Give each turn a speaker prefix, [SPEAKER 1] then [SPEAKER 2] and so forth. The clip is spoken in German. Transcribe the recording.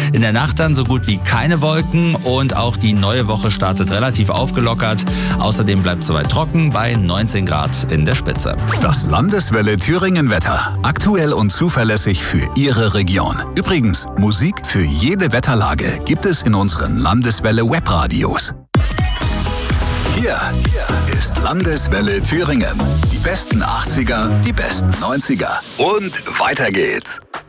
[SPEAKER 1] In der Nacht dann so gut wie keine Wolken und auch die neue Woche startet relativ aufgelockert. Außerdem bleibt es soweit trocken bei 19 Grad in der Spitze.
[SPEAKER 2] Das Landeswelle Thüringen Wetter. Aktuell und zuverlässig für Ihre Region. Übrigens, Musik für jede Wetterlage gibt es in unseren Landeswelle Webradios. Hier ist Landeswelle Thüringen. Die besten 80er, die besten 90er. Und weiter geht's.